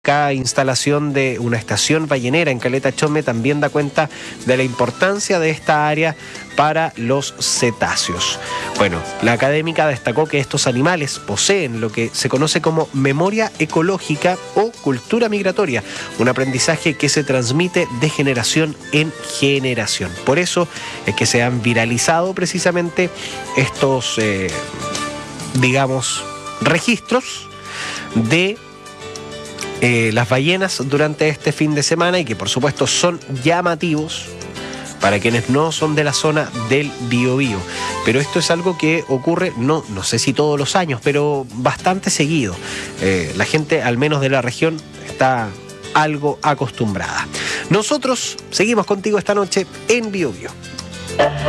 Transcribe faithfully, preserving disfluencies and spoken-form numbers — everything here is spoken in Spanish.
Cada instalación de una estación ballenera en Caleta Chome también da cuenta de la importancia de esta área para los cetáceos. Bueno, la académica destacó que estos animales poseen lo que se conoce como memoria ecológica o cultura migratoria, un aprendizaje que se transmite de generación en generación. Por eso es que se han viralizado precisamente estos, eh, digamos, registros de Eh, las ballenas durante este fin de semana y que por supuesto son llamativos para quienes no son de la zona del Biobío. Pero esto es algo que ocurre, no, no sé si todos los años, pero bastante seguido. Eh, la gente, al menos de la región, está algo acostumbrada. Nosotros seguimos contigo esta noche en Biobío.